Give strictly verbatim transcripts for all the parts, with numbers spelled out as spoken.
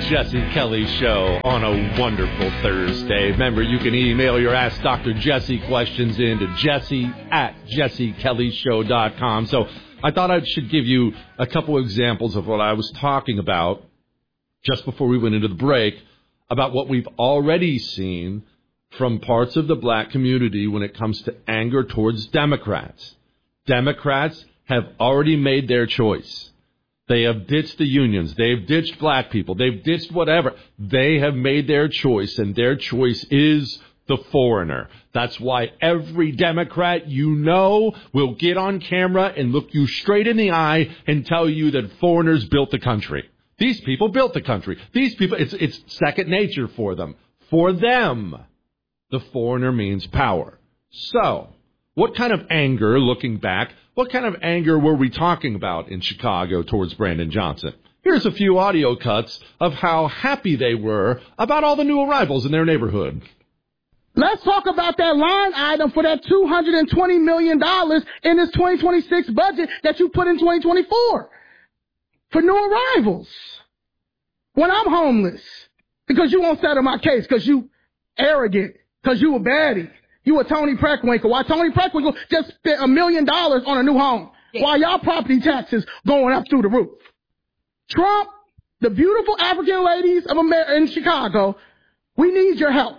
Jesse Kelly Show on a wonderful Thursday. Remember, you can email your Ask Doctor Jesse questions in to Jesse at jesse kelly show dot com. So I thought I should give you a couple examples of what I was talking about just before we went into the break, about what we've already seen from parts of the black community when it comes to anger towards Democrats. Democrats have already made their choice. They have ditched the unions. They've ditched black people. They've ditched whatever. They have made their choice, and their choice is the foreigner. That's why every Democrat you know will get on camera and look you straight in the eye and tell you that foreigners built the country. These people built the country. These people, it's, it's second nature for them. For them, the foreigner means power. So, what kind of anger, looking back, what kind of anger were we talking about in Chicago towards Brandon Johnson? Here's a few audio cuts of how happy they were about all the new arrivals in their neighborhood. Let's talk about that line item for that two hundred twenty million dollars in this twenty twenty-six budget that you put in twenty twenty-four for new arrivals. When I'm homeless, because you won't settle my case, because you arrogant, because you a baddie. You a Tony Preckwinkle. Why Tony Preckwinkle just spent a million dollars on a new home? Why y'all property taxes going up through the roof? Trump, the beautiful African ladies of America in Chicago, we need your help.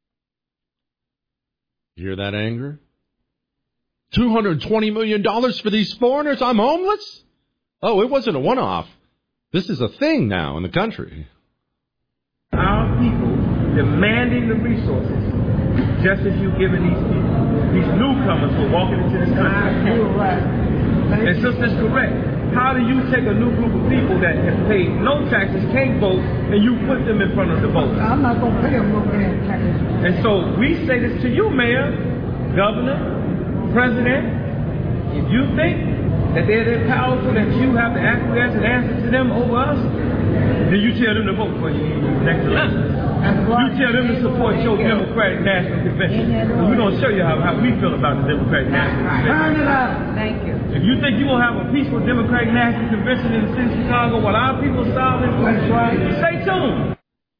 You hear that anger? two hundred twenty million dollars for these foreigners? I'm homeless? Oh, it wasn't a one-off. This is a thing now in the country. Our people demanding the resources, just as you've given these people, these newcomers who are walking into this country. You're right. And sister's correct. How do you take a new group of people that have paid no taxes, can't vote, and you put them in front of the voters? I'm not going to pay them no damn taxes. And so we say this to you, Mayor, Governor, President. If you think that they're that powerful that you have to acquiesce and answer to them over us, then you tell them to vote for you next election. You tell them to support your Democratic National Convention. And we're going to show you how, how we feel about the Democratic National Convention. Turn it up. Thank you. If you think you're going to have a peaceful Democratic National Convention in the city of Chicago while our people are solving, that's right. Stay tuned.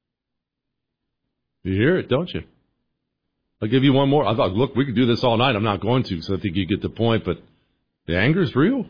You hear it, don't you? I'll give you one more. I thought, look, we could do this all night. I'm not going to, because I think you get the point, but the anger's real.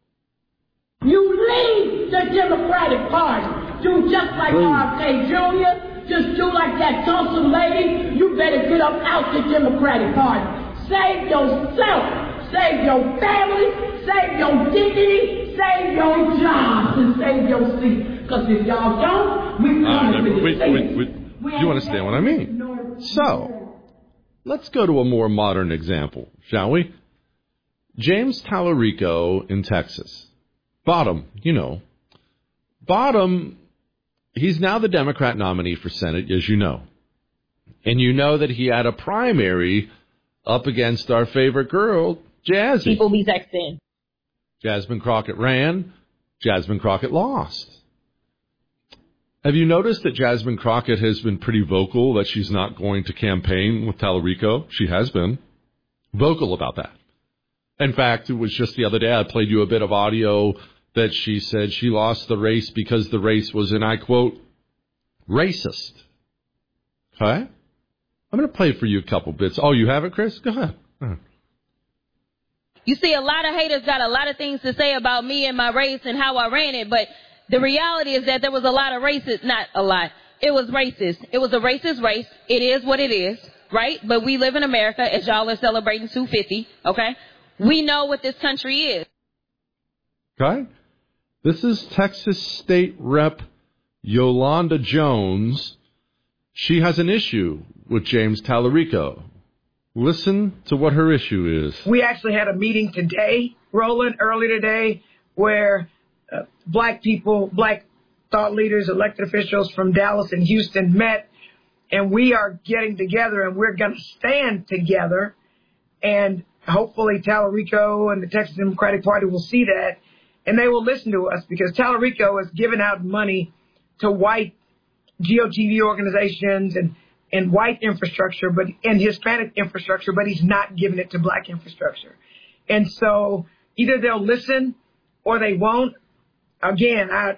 You leave the Democratic Party. Do just like R F K Junior Just do like that Thompson lady. You better get up out the Democratic Party. Save yourself. Save your family. Save your dignity. Save your jobs. And save your seat. Because if y'all don't, we're coming uh, for the seat. You understand what I mean? So, let's go to a more modern example, shall we? James Tallarico in Texas. Bottom, you know. Bottom, he's now the Democrat nominee for Senate, as you know. And you know that he had a primary up against our favorite girl, Jazzy. People be texting. Jasmine Crockett ran. Jasmine Crockett lost. Have you noticed that Jasmine Crockett has been pretty vocal that she's not going to campaign with Tallarico? She has been vocal about that. In fact, it was just the other day I played you a bit of audio that she said she lost the race because the race was, and I quote, racist. Okay? I'm going to play for you a couple bits. Oh, you have it, Chris? Go ahead. Go ahead. You see, a lot of haters got a lot of things to say about me and my race and how I ran it, but the reality is that there was a lot of racist, not a lot, it was racist. It was a racist race. It is what it is, right? But we live in America, as y'all are celebrating two fifty, okay? We know what this country is. Okay? This is Texas State Rep Yolanda Jones. She has an issue with James Tallarico. Listen to what her issue is. We actually had a meeting today, Roland, early today, where uh, black people, black thought leaders, elected officials from Dallas and Houston met, and we are getting together, and we're going to stand together, and hopefully Tallarico and the Texas Democratic Party will see that, and they will listen to us, because Tallarico has given out money to white G O T V organizations and, and white infrastructure, but and Hispanic infrastructure, but he's not giving it to black infrastructure. And so either they'll listen or they won't. Again, I,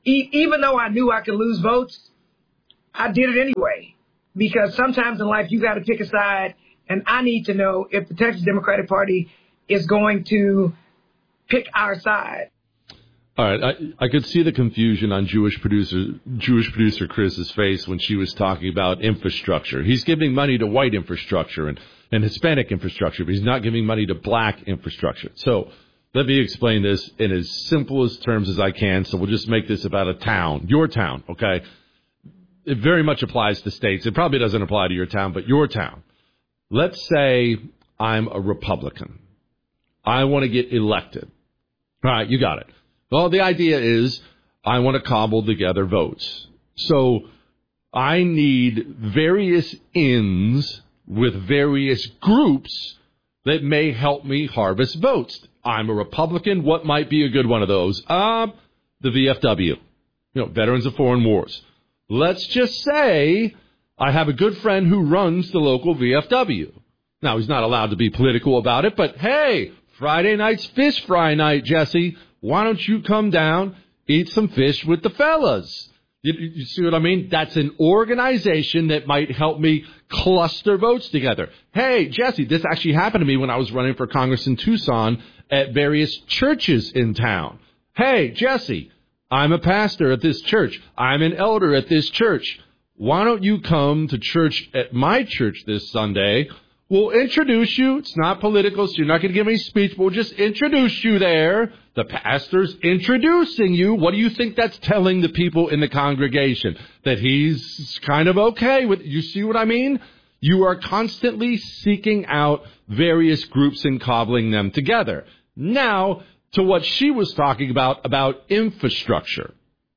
e- even though I knew I could lose votes, I did it anyway. Because sometimes in life you got to pick a side, and I need to know if the Texas Democratic Party is going to pick our side. All right, I, I could see the confusion on Jewish producer Jewish producer Chris's face when she was talking about infrastructure. He's giving money to white infrastructure and, and Hispanic infrastructure, but he's not giving money to black infrastructure. So let me explain this in as simple as terms as I can. So we'll just make this about a town, your town, okay? It very much applies to states. It probably doesn't apply to your town, but your town. Let's say I'm a Republican. I want to get elected. All right, you got it. Well, the idea is I want to cobble together votes. So I need various ins with various groups that may help me harvest votes. I'm a Republican. What might be a good one of those? Uh, the V F W, you know, Veterans of Foreign Wars. Let's just say I have a good friend who runs the local V F W. Now, he's not allowed to be political about it, but hey, Friday night's fish fry night, Jesse. Why don't you come down, eat some fish with the fellas? You, you see what I mean? That's an organization that might help me cluster votes together. Hey, Jesse, this actually happened to me when I was running for Congress in Tucson at various churches in town. Hey, Jesse, I'm a pastor at this church. I'm an elder at this church. Why don't you come to church at my church this Sunday? We'll introduce you. It's not political, so you're not going to give me a speech, but we'll just introduce you there. The pastor's introducing you. What do you think that's telling the people in the congregation? That he's kind of okay with, you see what I mean? You are constantly seeking out various groups and cobbling them together. Now, to what she was talking about, about infrastructure.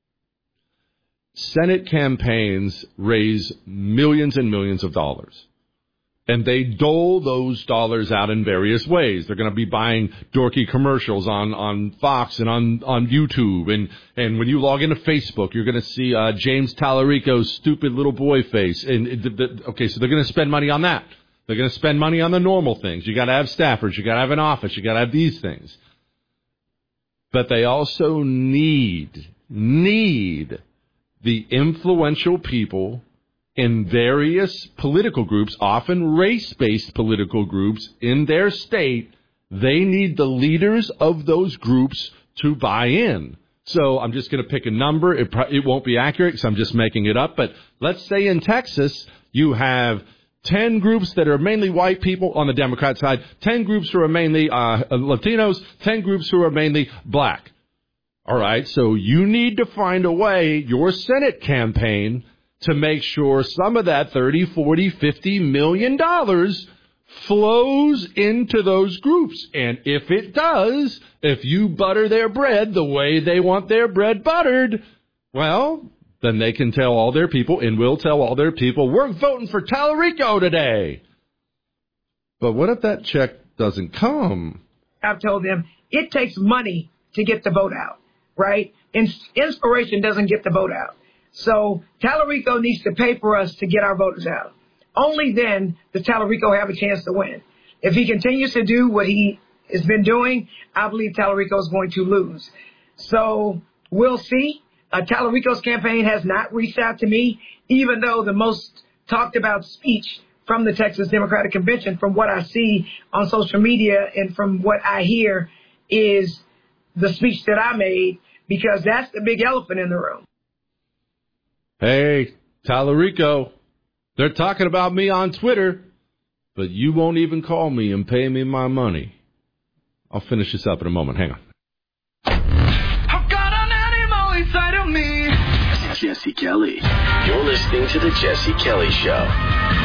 Senate campaigns raise millions and millions of dollars. And they dole those dollars out in various ways. They're going to be buying dorky commercials on, on Fox and on, on YouTube. And, and when you log into Facebook, you're going to see uh, James Tallarico's stupid little boy face. And the, the, okay, so they're going to spend money on that. They're going to spend money on the normal things. You got to have staffers. You got to have an office. You got to have these things. But they also need, need the influential people in various political groups, often race-based political groups in their state. They need the leaders of those groups to buy in. So I'm just going to pick a number. It, pro- it won't be accurate because I'm just making it up. But let's say in Texas, you have ten groups that are mainly white people on the Democrat side, ten groups who are mainly uh, Latinos, ten groups who are mainly black. All right, so you need to find a way, your Senate campaign, to make sure some of that thirty, forty, fifty million dollars flows into those groups. And if it does, if you butter their bread the way they want their bread buttered, well, then they can tell all their people and will tell all their people, we're voting for Tallarico today. But what if that check doesn't come? I've told them it takes money to get the vote out, right? In- inspiration doesn't get the vote out. So Tallarico needs to pay for us to get our voters out. Only then does Tallarico have a chance to win. If he continues to do what he has been doing, I believe Tallarico is going to lose. So we'll see. Uh, Tallarico's campaign has not reached out to me, even though the most talked about speech from the Texas Democratic Convention, from what I see on social media and from what I hear, is the speech that I made, because that's the big elephant in the room. Hey, Tallarico, they're talking about me on Twitter, but you won't even call me and pay me my money. I'll finish this up in a moment. Hang on. I've got an animal inside of me. Jesse Kelly. You're listening to The Jesse Kelly Show.